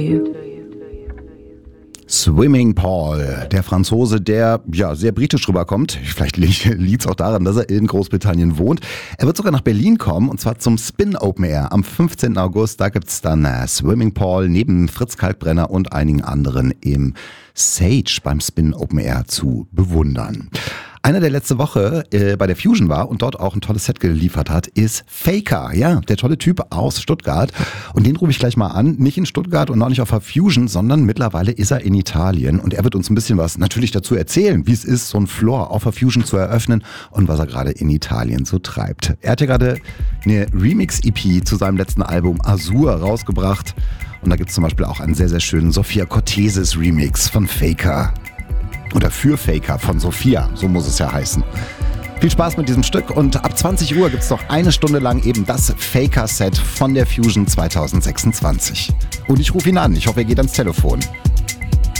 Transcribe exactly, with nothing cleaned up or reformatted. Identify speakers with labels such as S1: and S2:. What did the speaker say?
S1: Swimming Paul, der Franzose, der ja sehr britisch rüberkommt. Vielleicht liegt es auch daran, dass er in Großbritannien wohnt. Er wird sogar nach Berlin kommen, und zwar zum Spin Open Air am fünfzehnten August. Da gibt es dann äh, Swimming Paul neben Fritz Kalkbrenner und einigen anderen im Sage beim Spin Open Air zu bewundern. Einer, der letzte Woche äh, bei der Fusion war und dort auch ein tolles Set geliefert hat, ist Faker. Ja, der tolle Typ aus Stuttgart. Und den rufe ich gleich mal an. Nicht in Stuttgart und auch nicht auf der Fusion, sondern mittlerweile ist er in Italien. Und er wird uns ein bisschen was natürlich dazu erzählen, wie es ist, so ein Floor auf der Fusion zu eröffnen und was er gerade in Italien so treibt. Er hat ja gerade eine Remix-E P zu seinem letzten Album Azur rausgebracht. Und da gibt es zum Beispiel auch einen sehr, sehr schönen Sophia Cortesis Remix von Faker. Oder für Faker von Sophia, so muss es ja heißen. Viel Spaß mit diesem Stück, und ab zwanzig Uhr gibt es noch eine Stunde lang eben das Faker-Set von der Fusion zwanzig sechsundzwanzig. Und ich rufe ihn an, ich hoffe, er geht ans Telefon.